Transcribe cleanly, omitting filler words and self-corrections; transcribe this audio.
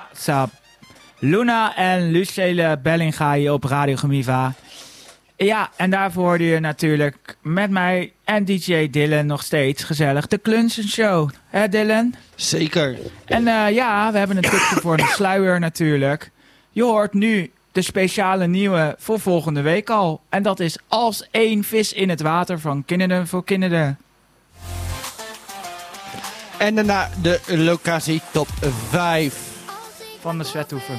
Sap. Luna en Lucelle Bellinga hier op Radio Gemiva. Ja, en daarvoor hoorde je natuurlijk met mij en DJ Dylan nog steeds gezellig de Klunsen Show. Hè Dylan? Zeker. En ja, we hebben een tipje voor de sluier natuurlijk. Je hoort nu de speciale nieuwe voor volgende week al. En dat is Als één vis in het water van Kinderen voor Kinderen. En daarna de locatie top 5. Van de Zwethoeven.